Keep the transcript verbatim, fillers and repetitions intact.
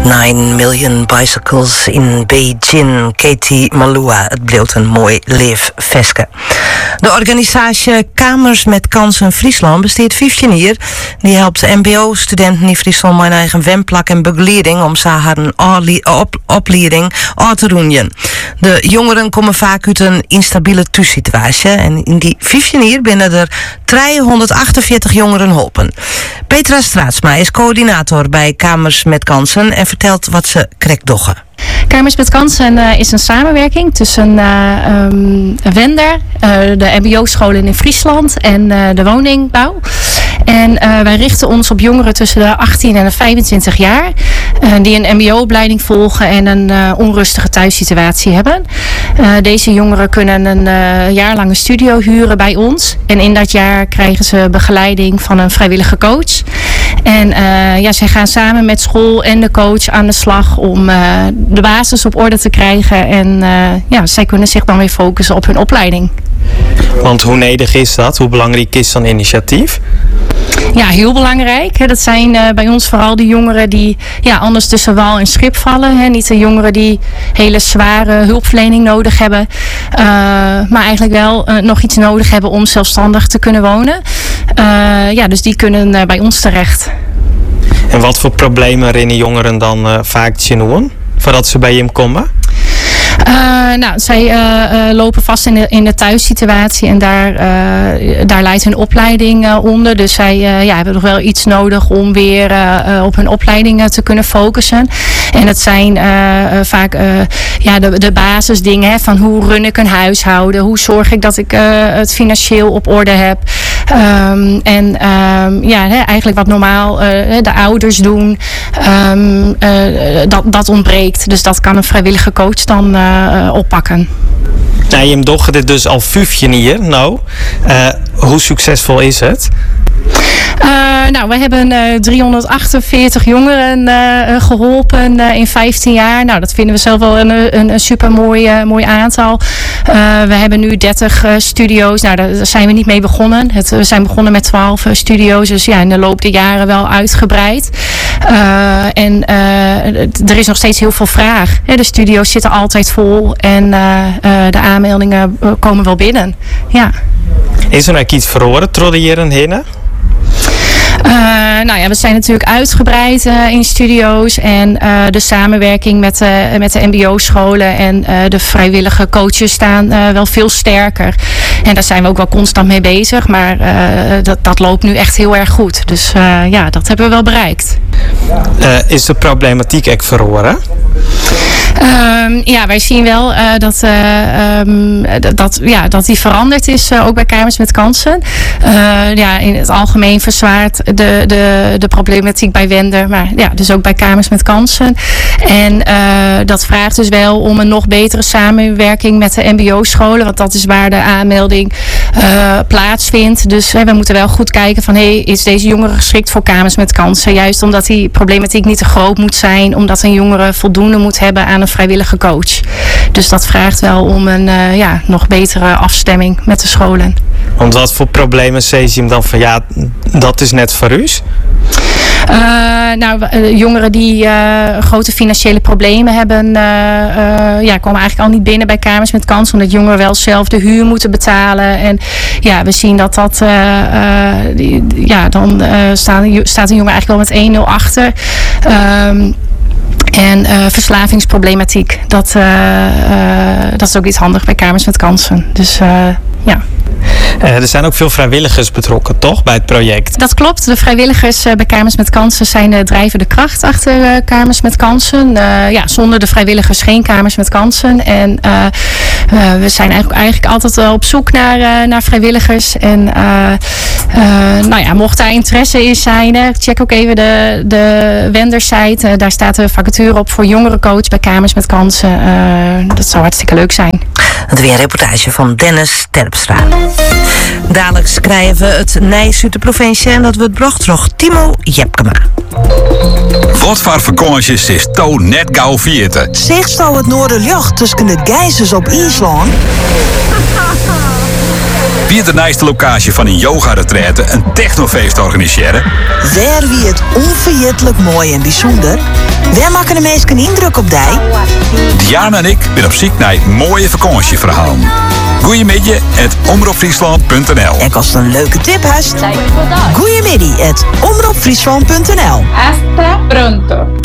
nine million bicycles in Beijing. Katie Malua, het bleef een mooi leefveske. De organisatie Kamers met Kansen Friesland besteedt vijftien jaar. Die helpt M B O-studenten in Friesland met eigen wemplak en begeleiding om ze haar op, opleiding uit te roeien. De jongeren komen vaak uit een instabiele thuissituatie en in die vijftien jaar binnen er driehonderdachtenveertig jongeren helpen. Petra Straatsma is coördinator bij Kamers met Kansen en vertelt wat ze krek doggen. Kamers met Kansen uh, is een samenwerking tussen uh, um, Wender, uh, de M B O-scholen in Friesland en uh, de woningbouw. En uh, wij richten ons op jongeren tussen de achttien en de vijfentwintig jaar. Uh, die een M B O-opleiding volgen en een uh, onrustige thuissituatie hebben. Uh, deze jongeren kunnen een uh, jaarlange studio huren bij ons. En in dat jaar krijgen ze begeleiding van een vrijwillige coach. En uh, ja, zij gaan samen met school en de coach aan de slag om uh, de basis op orde te krijgen. En uh, ja, zij kunnen zich dan weer focussen op hun opleiding. Want hoe nedig is dat? Hoe belangrijk is zo'n initiatief? Ja, heel belangrijk. Dat zijn uh, bij ons vooral de jongeren die ja, anders tussen wal en schip vallen. Hè. Niet de jongeren die hele zware hulpverlening nodig hebben. Uh, maar eigenlijk wel uh, nog iets nodig hebben om zelfstandig te kunnen wonen. Uh, ja, dus die kunnen uh, bij ons terecht. En wat voor problemen rennen jongeren dan uh, vaak zien voordat ze bij hem komen? Uh, nou, zij uh, uh, lopen vast in de, in de thuissituatie en daar, uh, daar leidt hun opleiding uh, onder. Dus zij uh, ja, hebben nog wel iets nodig om weer uh, uh, op hun opleiding uh, te kunnen focussen. En dat zijn uh, uh, vaak uh, ja, de, de basisdingen hè, van hoe run ik een huishouden, hoe zorg ik dat ik uh, het financieel op orde heb. Um, en um, ja, hè, eigenlijk wat normaal uh, de ouders doen, um, uh, dat, dat ontbreekt. Dus dat kan een vrijwillige coach dan uh, Uh, oppakken. Nou, je dochter dit dus al vijftien jaar. Nou, uh, hoe succesvol is het? Uh, nou, we hebben uh, driehonderdachtenveertig jongeren uh, geholpen uh, in vijftien jaar. Nou, dat vinden we zelf wel een, een, een super mooi, uh, mooi aantal. Uh, we hebben nu dertig uh, studio's. Nou, daar zijn we niet mee begonnen. Het, we zijn begonnen met twaalf uh, studio's. Dus ja, in de loop der jaren wel uitgebreid. Uh, en uh, er is nog steeds heel veel vraag. De studio's zitten altijd vol. En uh, uh, de aanmeldingen komen wel binnen. Ja. Is er nou iets verloren door de jaren heen? Uh, nou ja, we zijn natuurlijk uitgebreid uh, in studio's en uh, de samenwerking met, uh, met de M B O-scholen en uh, de vrijwillige coaches staan uh, wel veel sterker. En daar zijn we ook wel constant mee bezig, maar uh, dat, dat loopt nu echt heel erg goed. Dus uh, ja, dat hebben we wel bereikt. Uh, is de problematiek echt verhoren? Um, ja, wij zien wel uh, dat, uh, um, dat, dat, ja, dat die veranderd is, uh, ook bij Kamers met Kansen. Uh, ja, in het algemeen verzwaart de, de, de problematiek bij Wender, maar ja, dus ook bij Kamers met Kansen. En uh, dat vraagt dus wel om een nog betere samenwerking met de M B O-scholen, want dat is waar de aanmelding uh, plaatsvindt. Dus uh, we moeten wel goed kijken van, hey, is deze jongere geschikt voor Kamers met Kansen? Juist omdat die problematiek niet te groot moet zijn, omdat een jongere voldoende moet hebben aan een vrijwillige coach. Dus dat vraagt wel om een uh, ja, nog betere afstemming met de scholen. Want wat voor problemen zie je hem dan van, ja, dat is net voor u? Uh, nou, uh, jongeren die uh, grote financiële problemen hebben, uh, uh, ja, komen eigenlijk al niet binnen bij Kamers met Kansen, omdat jongeren wel zelf de huur moeten betalen. En ja, we zien dat dat, uh, uh, die, ja, dan uh, staat, staat een jongen eigenlijk wel met één nul achter. Um, En uh, verslavingsproblematiek, dat, uh, uh, dat is ook iets handig bij Kamers met Kansen. Dus uh, ja. Uh, er zijn ook veel vrijwilligers betrokken, toch, bij het project? Dat klopt. De vrijwilligers uh, bij Kamers met Kansen zijn de drijvende kracht achter uh, Kamers met Kansen. Uh, ja, zonder de vrijwilligers geen Kamers met Kansen. En uh, uh, we zijn eigenlijk, eigenlijk altijd uh, op zoek naar, uh, naar vrijwilligers. En uh, uh, nou ja, mocht daar interesse in zijn, uh, check ook even de, de Wender-site. Uh, daar staat de vacature op voor jongerencoach bij Kamers met Kansen. Uh, dat zou hartstikke leuk zijn. Het weer een reportage van Dennis Terpstra. Dadelijk schrijven we het Nijs uit de provincie en dat we het brochtrog Timo Jepkema. Wat voor vakanties is touw net gauw vieren? Zeg zou het Noorderjocht tussen de geizers op IJsland? Wie de nijste locatie van een yoga-retraite een technofeest organiseren? Waar wie het onvergetelijk mooi en bijzonder? Waar maken de meesten een indruk op die? Diana en ik zijn op zoek naar mooie vakantieverhalen. Goeiemiddag at omroepfriesland punt n l. En als het een leuke tip hast, goeiemiddag at omroepfriesland punt n l. Hasta pronto.